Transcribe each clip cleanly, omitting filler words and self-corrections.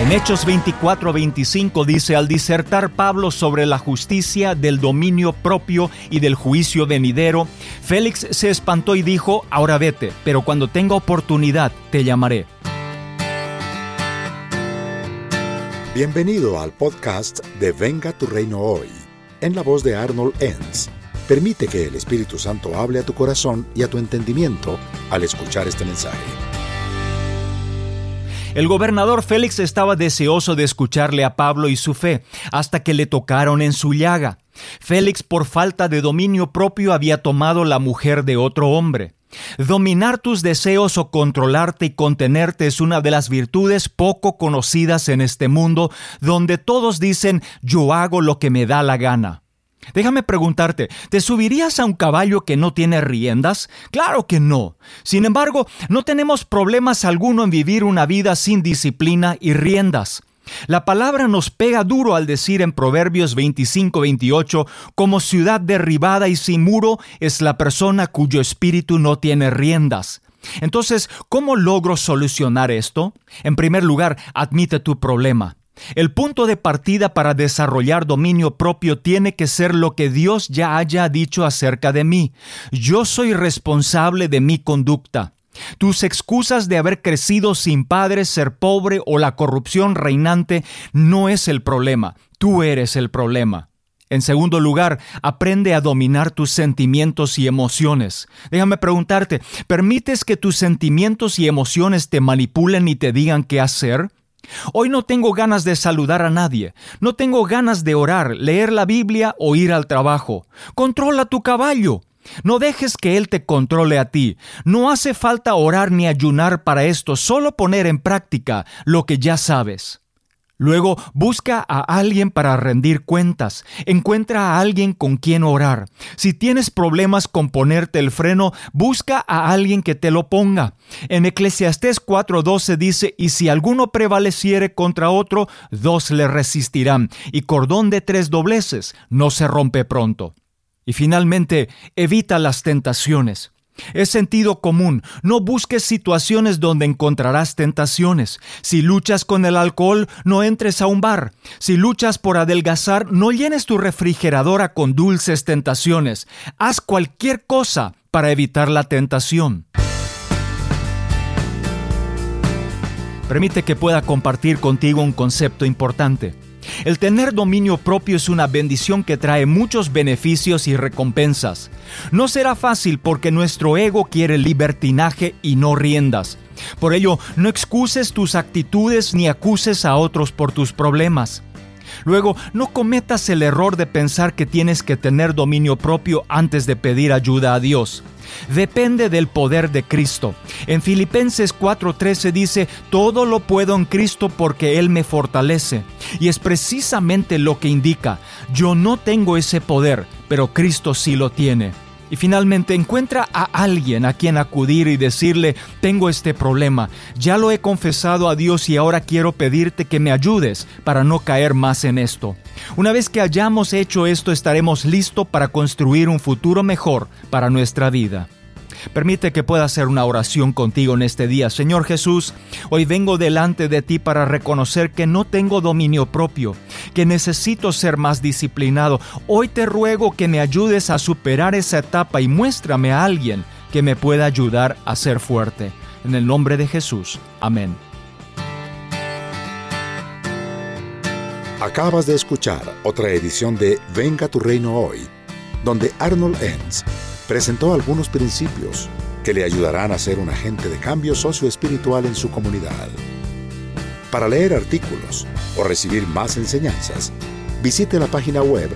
En Hechos 24-25 dice: al disertar Pablo sobre la justicia, del dominio propio y del juicio venidero, Félix se espantó y dijo: ahora vete, pero cuando tenga oportunidad te llamaré. Bienvenido al podcast de Venga tu Reino Hoy, en la voz de Arnold Enns. Permite que el Espíritu Santo hable a tu corazón y a tu entendimiento al escuchar este mensaje. El gobernador Félix estaba deseoso de escucharle a Pablo y su fe, hasta que le tocaron en su llaga. Félix, por falta de dominio propio, había tomado la mujer de otro hombre. Dominar tus deseos o controlarte y contenerte es una de las virtudes poco conocidas en este mundo, donde todos dicen: yo hago lo que me da la gana. Déjame preguntarte, ¿te subirías a un caballo que no tiene riendas? ¡Claro que no! Sin embargo, no tenemos problemas alguno en vivir una vida sin disciplina y riendas. La palabra nos pega duro al decir en Proverbios 25-28, como ciudad derribada y sin muro es la persona cuyo espíritu no tiene riendas. Entonces, ¿cómo logro solucionar esto? En primer lugar, admite tu problema. El punto de partida para desarrollar dominio propio tiene que ser lo que Dios ya haya dicho acerca de mí. Yo soy responsable de mi conducta. Tus excusas de haber crecido sin padres, ser pobre o la corrupción reinante no es el problema. Tú eres el problema. En segundo lugar, aprende a dominar tus sentimientos y emociones. Déjame preguntarte, ¿permites que tus sentimientos y emociones te manipulen y te digan qué hacer? Hoy no tengo ganas de saludar a nadie, no tengo ganas de orar, leer la Biblia o ir al trabajo. Controla tu caballo. No dejes que él te controle a ti. No hace falta orar ni ayunar para esto, solo poner en práctica lo que ya sabes. Luego, busca a alguien para rendir cuentas. Encuentra a alguien con quien orar. Si tienes problemas con ponerte el freno, busca a alguien que te lo ponga. En Eclesiastés 4:12 dice: y si alguno prevaleciere contra otro, dos le resistirán, y cordón de 3 dobleces no se rompe pronto. Y finalmente, evita las tentaciones. Es sentido común. No busques situaciones donde encontrarás tentaciones. Si luchas con el alcohol, no entres a un bar. Si luchas por adelgazar, no llenes tu refrigeradora con dulces tentaciones. Haz cualquier cosa para evitar la tentación. Permite que pueda compartir contigo un concepto importante. El tener dominio propio es una bendición que trae muchos beneficios y recompensas. No será fácil porque nuestro ego quiere libertinaje y no riendas. Por ello, no excuses tus actitudes ni acuses a otros por tus problemas. Luego, no cometas el error de pensar que tienes que tener dominio propio antes de pedir ayuda a Dios. Depende del poder de Cristo. En Filipenses 4:13 dice: todo lo puedo en Cristo porque Él me fortalece. Y es precisamente lo que indica: yo no tengo ese poder, pero Cristo sí lo tiene. Y finalmente, encuentra a alguien a quien acudir y decirle: tengo este problema, ya lo he confesado a Dios y ahora quiero pedirte que me ayudes para no caer más en esto. Una vez que hayamos hecho esto, estaremos listos para construir un futuro mejor para nuestra vida. Permite que pueda hacer una oración contigo en este día. Señor Jesús, hoy vengo delante de ti para reconocer que no tengo dominio propio, que necesito ser más disciplinado. Hoy te ruego que me ayudes a superar esa etapa y muéstrame a alguien que me pueda ayudar a ser fuerte. En el nombre de Jesús. Amén. Acabas de escuchar otra edición de Venga tu Reino Hoy, donde Arnold Enns presentó algunos principios que le ayudarán a ser un agente de cambio socioespiritual en su comunidad. Para leer artículos o recibir más enseñanzas, visite la página web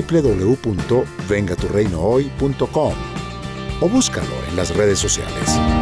www.vengaturreinohoy.com o búscalo en las redes sociales.